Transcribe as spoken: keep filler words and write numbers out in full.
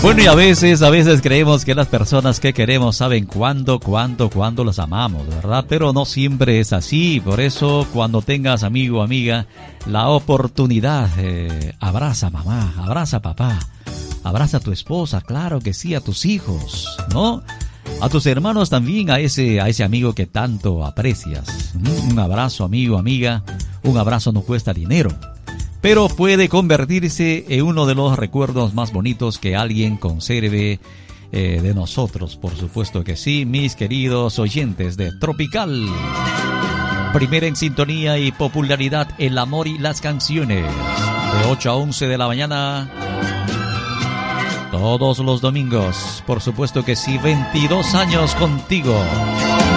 Bueno, y a veces, a veces creemos que las personas que queremos saben cuándo, cuándo, cuándo las amamos, ¿verdad? Pero no siempre es así. Por eso, cuando tengas amigo o amiga la oportunidad, eh, abraza a mamá, abraza a papá, abraza a tu esposa, claro que sí, a tus hijos, ¿no? A tus hermanos también, a ese, a ese amigo que tanto aprecias. Un abrazo, amigo, amiga. Un abrazo no cuesta dinero, pero puede convertirse en uno de los recuerdos más bonitos que alguien conserve eh, de nosotros. Por supuesto que sí, mis queridos oyentes de Tropical. Primera en sintonía y popularidad, el amor y las canciones. De ocho a once de la mañana. Todos los domingos. Por supuesto que sí, veintidós años contigo.